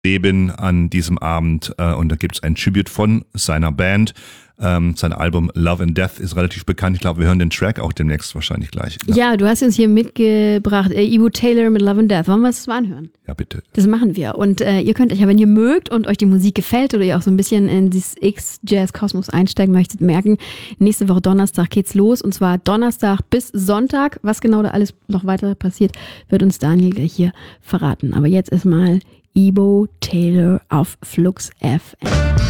Leben an diesem Abend und da gibt es ein Tribute von seiner Band. Sein Album Love and Death ist relativ bekannt. Ich glaube, wir hören den Track auch demnächst wahrscheinlich gleich. Ja, du hast uns hier mitgebracht, Ibo Taylor mit Love and Death. Wollen wir es mal anhören? Ja, bitte. Das machen wir. Und ihr könnt euch ja, wenn ihr mögt und euch die Musik gefällt oder ihr auch so ein bisschen in dieses X-Jazz-Kosmos einsteigen möchtet, merken, nächste Woche Donnerstag geht's los. Und zwar Donnerstag bis Sonntag. Was genau da alles noch weiter passiert, wird uns Daniel gleich hier verraten. Aber jetzt erstmal Ibo Taylor auf Flux FM.